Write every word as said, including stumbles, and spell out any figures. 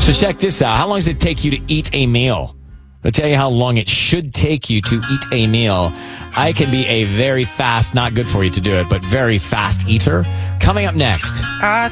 So check this out. How long does it take you to eat a meal? I'll tell you how long it should take you to eat a meal. I can be a very fast, not good for you to do it, but very fast eater. Coming up next. Uh,